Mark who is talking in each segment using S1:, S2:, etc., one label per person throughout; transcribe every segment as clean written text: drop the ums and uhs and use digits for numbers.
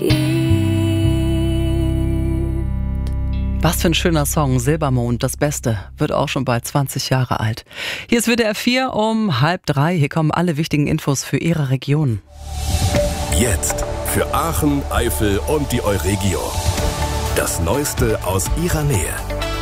S1: Was für ein schöner Song, Silbermond, das Beste, wird auch schon bald 20 Jahre alt. Hier ist WDR 4 um 2:30. Hier kommen alle wichtigen Infos für Ihre Region.
S2: Jetzt für Aachen, Eifel und die Euregio. Das Neueste aus Ihrer Nähe.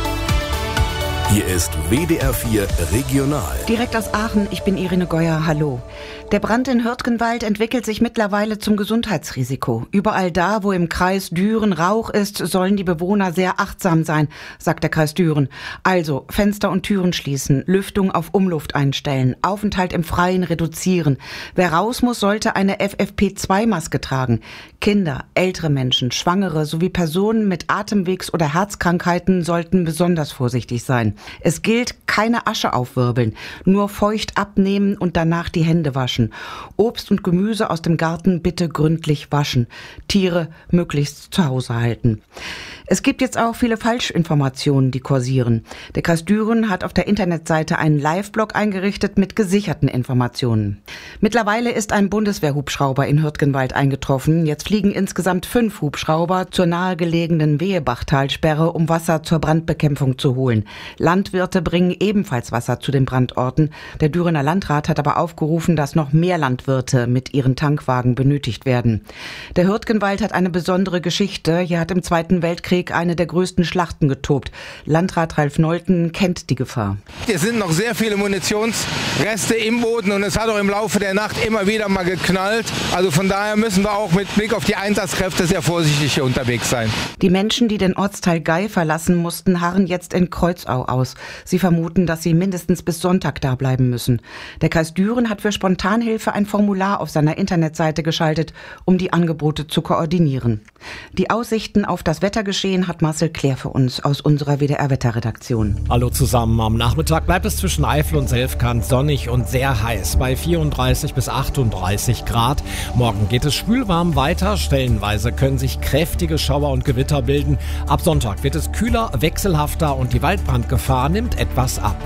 S2: Hier ist WDR 4 Regional.
S3: Direkt aus Aachen, ich bin Irene Geuer, hallo. Der Brand in Hürtgenwald entwickelt sich mittlerweile zum Gesundheitsrisiko. Überall da, wo im Kreis Düren Rauch ist, sollen die Bewohner sehr achtsam sein, sagt der Kreis Düren. Also Fenster und Türen schließen, Lüftung auf Umluft einstellen, Aufenthalt im Freien reduzieren. Wer raus muss, sollte eine FFP2-Maske tragen. Kinder, ältere Menschen, Schwangere sowie Personen mit Atemwegs- oder Herzkrankheiten sollten besonders vorsichtig sein. Es gilt, keine Asche aufwirbeln, nur feucht abnehmen und danach die Hände waschen. Obst und Gemüse aus dem Garten bitte gründlich waschen. Tiere möglichst zu Hause halten. Es gibt jetzt auch viele Falschinformationen, die kursieren. Der Kreis Düren hat auf der Internetseite einen Live-Blog eingerichtet mit gesicherten Informationen. Mittlerweile ist ein Bundeswehrhubschrauber in Hürtgenwald eingetroffen. Jetzt fliegen insgesamt 5 Hubschrauber zur nahegelegenen Wehebachtalsperre, um Wasser zur Brandbekämpfung zu holen. Landwirte bringen ebenfalls Wasser zu den Brandorten. Der Dürener Landrat hat aber aufgerufen, dass noch mehr Landwirte mit ihren Tankwagen benötigt werden. Der Hürtgenwald hat eine besondere Geschichte. Hier hat im Zweiten Weltkrieg eine der größten Schlachten getobt. Landrat Ralf Nolten kennt die Gefahr.
S4: Es sind noch sehr viele Munitionsreste im Boden und es hat auch im Laufe der Nacht immer wieder mal geknallt. Also von daher müssen wir auch mit Blick auf die Einsatzkräfte sehr vorsichtig hier unterwegs sein.
S3: Die Menschen, die den Ortsteil Gei verlassen mussten, harren jetzt in Kreuzau aus. Sie vermuten, dass sie mindestens bis Sonntag da bleiben müssen. Der Kreis Düren hat für Spontanhilfe ein Formular auf seiner Internetseite geschaltet, um die Angebote zu koordinieren. Die Aussichten auf das Wettergeschehen hat Marcel Klär für uns aus unserer WDR-Wetterredaktion.
S5: Hallo zusammen. Am Nachmittag bleibt es zwischen Eifel und Selfkant sonnig und sehr heiß bei 34 bis 38 Grad. Morgen geht es schwülwarm weiter. Stellenweise können sich kräftige Schauer und Gewitter bilden. Ab Sonntag wird es kühler, wechselhafter und die Waldbrandgefahr nimmt etwas ab.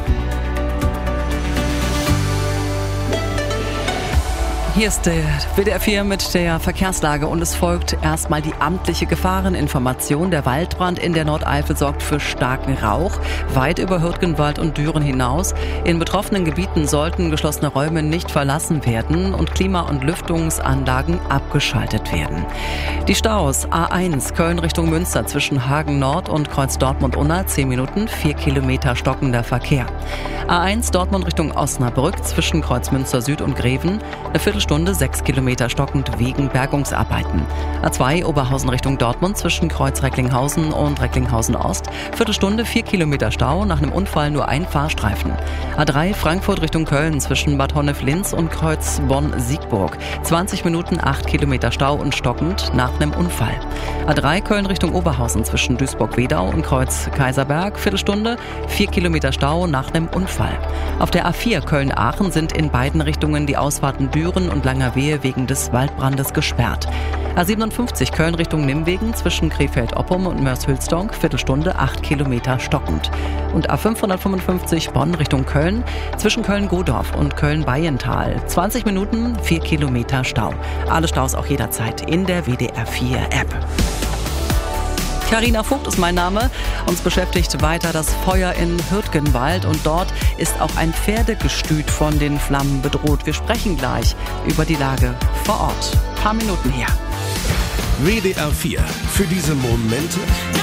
S1: Hier ist der WDR 4 mit der Verkehrslage und es folgt erstmal die amtliche Gefahreninformation. Der Waldbrand in der Nordeifel sorgt für starken Rauch, weit über Hürtgenwald und Düren hinaus. In betroffenen Gebieten sollten geschlossene Räume nicht verlassen werden und Klima- und Lüftungsanlagen abgeschaltet werden. Die Staus A1 Köln Richtung Münster zwischen Hagen Nord und Kreuz Dortmund-Unna 10 Minuten, 4 Kilometer stockender Verkehr. A1 Dortmund Richtung Osnabrück zwischen Kreuz Münster Süd und Greven, eine Viertelstunde 6 Kilometer stockend wegen Bergungsarbeiten. A2 Oberhausen Richtung Dortmund zwischen Kreuz Recklinghausen und Recklinghausen Ost, Viertelstunde 4 Kilometer Stau, nach einem Unfall nur ein Fahrstreifen. A3 Frankfurt Richtung Köln zwischen Bad Honnef-Linz und Kreuz Bonn-Siegburg, 20 Minuten 8 Kilometer Stau und stockend nach einem Unfall. A3 Köln Richtung Oberhausen zwischen Duisburg-Wedau und Kreuz Kaiserberg, Viertelstunde 4 Kilometer Stau nach einem Unfall. Auf der A4 Köln-Aachen sind in beiden Richtungen die Ausfahrten Düren und Langerwehe wegen des Waldbrandes gesperrt. A57 Köln Richtung Nimwegen zwischen Krefeld-Oppum und Mörs-Hülsdonk, Viertelstunde 8 Kilometer stockend. Und A555 Bonn Richtung Köln zwischen Köln-Godorf und Köln-Baiental, 20 Minuten 4 Kilometer Stau. Alle Staus auch jederzeit in der WDR 4 App. Carina Vogt ist mein Name. Uns beschäftigt weiter das Feuer in Hürtgenwald und dort ist auch ein Pferdegestüt von den Flammen bedroht. Wir sprechen gleich über die Lage vor Ort. Ein paar Minuten her.
S2: WDR 4 für diese Momente,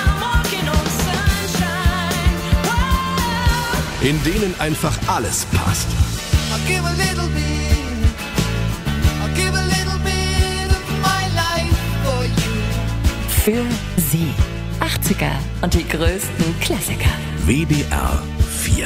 S2: in denen einfach alles passt.
S6: Für Sie. 80er und die größten Klassiker.
S2: WDR